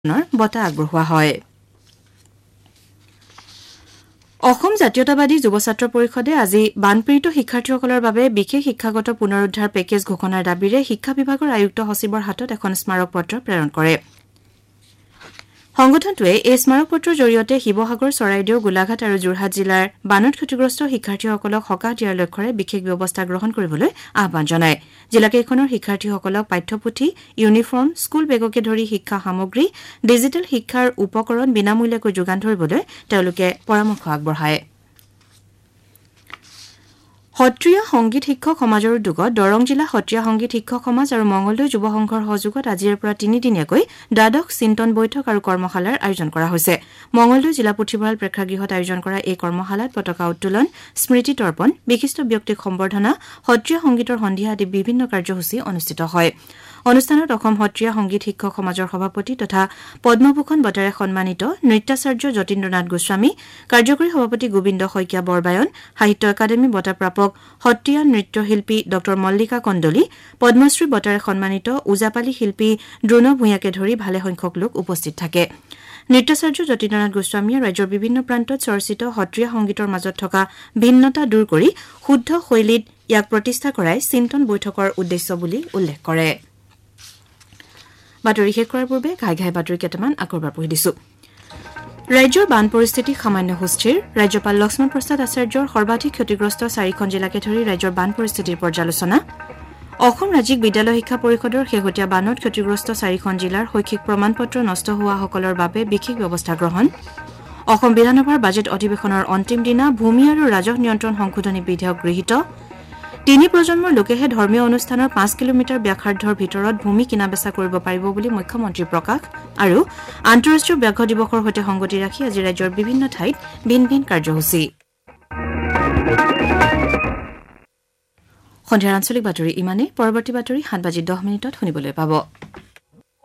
বঁটা আগবঢ়োৱা হয়। অসম জাতীয়তাবাদী যুৱ ছাত্ৰ পৰিষদে আজি বানপীড়িত শিক্ষাৰ্থীসকলৰ বাবে বিশেষ শিক্ষাগত পুনৰুদ্ধাৰ পেকেজ ঘোষণাৰ দাবীৰে শিক্ষা বিভাগৰ আয়ুক্ত সচিবৰ হাতত এখন স্মাৰক পত্ৰ প্ৰেৰণ কৰে। সংগঠনটোৱে এই স্মাৰক পত্ৰৰ জৰিয়তে শিৱসাগৰ, চৰাইদেউ, গোলাঘাট আৰু যোৰহাট জিলাৰ বানত ক্ষতিগ্ৰস্ত শিক্ষাৰ্থীসকলক সকাহ দিয়াৰ লক্ষ্যৰে বিশেষ ব্যৱস্থা গ্ৰহণ কৰিবলৈ আহ্বান জনায়। জিলাকেইখনৰ শিক্ষাৰ্থীসকলক পাঠ্যপুথি, ইউনিফৰ্ম, স্কুল বেগকে ধৰি শিক্ষা সামগ্ৰী, ডিজিটেল শিক্ষাৰ উপকৰণ বিনামূলীয়াকৈ যোগান ধৰিবলৈ তেওঁলোকে পৰামৰ্শ আগবঢ়ায়। সত্ৰীয়া সংগীত শিক্ষক সমাজৰ উদ্যোগত দৰং জিলা সত্ৰীয়া সংগীত শিক্ষক সমাজ আৰু মঙলদৈ যুৱ সংঘৰ সহযোগত আজিৰে পৰা ৩ দিনীয়াকৈ দ্বাদশ চিন্তন বৈঠক আৰু কৰ্মশালাৰ আয়োজন কৰা হৈছে। মঙলদৈ জিলা পুথিভঁৰাল প্ৰেক্ষাগৃহত আয়োজন কৰা এই কৰ্মশালাত পতাকা উত্তোলন, স্মৃতি তৰ্পণ, বিশিষ্ট ব্যক্তিক সম্বৰ্ধনা, সত্ৰীয়া সংগীতৰ সন্ধিয়া আদি বিভিন্ন কাৰ্যসূচী অনুষ্ঠিত হয়। অনুষ্ঠানত অসম সত্ৰীয়া সংগীত শিক্ষক সমাজৰ সভাপতি তথা পদ্মভূষণ বঁটাৰে সন্মানিত নৃত্যাচাৰ্য যতীন্দ্ৰনাথ গোস্বামী, কাৰ্যকৰী সভাপতি গোবিন্দ শইকীয়া বৰবায়ন, সাহিত্য একাডেমী বঁটা প্ৰাপক সত্ৰীয়া নৃত্যশিল্পী ড মল্লিকা কণ্ডলী, পদ্মশ্ৰী বঁটাৰে সন্মানিত ওজাপালি শিল্পী দ্ৰোণ ভূঞাকে ধৰি ভালেসংখ্যক লোক উপস্থিত থাকে। নৃত্যাচাৰ্য যতীন্দ্ৰনাথ গোস্বামীয়ে ৰাজ্যৰ বিভিন্ন প্ৰান্তত চৰ্চিত সত্ৰীয়া সংগীতৰ মাজত থকা ভিন্নতা দূৰ কৰি শুদ্ধ শৈলীত ইয়াক প্ৰতিষ্ঠা কৰাই চিন্তন বৈঠকৰ উদ্দেশ্য বুলি উল্লেখ কৰে। বাতৰি শেষ কৰাৰ পূৰ্বে ঘাই ঘাই বাতৰি কেইটামান আকৌ এবাৰ পঢ়ি দিছো। ৰাজ্যৰ বান পৰিস্থিতি সামান্য সুস্থিৰ। ৰাজ্যপাল লক্ষ্মণ প্ৰসাদ আচাৰ্যৰ সৰ্বাধিক ক্ষতিগ্ৰস্ত 4খন জিলাকে ধৰি ৰাজ্যৰ বান পৰিস্থিতিৰ পৰ্যালোচনা। অসম ৰাজ্যিক বিদ্যালয় শিক্ষা পৰিষদৰ শেহতীয়া বানত ক্ষতিগ্ৰস্ত 4খন জিলাৰ শৈক্ষিক প্ৰমাণপত্ৰ নষ্ট হোৱাসকলৰ বাবে বিশেষ ব্যৱস্থা গ্ৰহণ। অসম বিধানসভাৰ বাজেট অধিৱেশনৰ অন্তিম দিনা ভূমি আৰু ৰাজহ নিয়ন্ত্ৰণ সংশোধনী বিধেয়ক গৃহীত। 3 প্ৰজন্মৰ লোকেহে ধৰ্মীয় অনুষ্ঠানৰ 5 কিলোমিটাৰ ব্যাসাৰ্ধৰ ভিতৰত ভূমি কিনা বেচা কৰিব পাৰিব বুলি মুখ্যমন্ত্ৰী প্ৰকাশ। আৰু আন্তঃৰাষ্ট্ৰীয় ব্যাঘ্ৰ দিৱসৰ সৈতে সংগতি ৰাখি আজি ৰাজ্যৰ বিভিন্ন ঠাইত ভিন ভিন কাৰ্যসূচী। সন্ধিয়াৰ আঞ্চলিক বাতৰি ইমানেই। পৰৱৰ্তী বাতৰি 7:10 শুনিবলৈ পাব।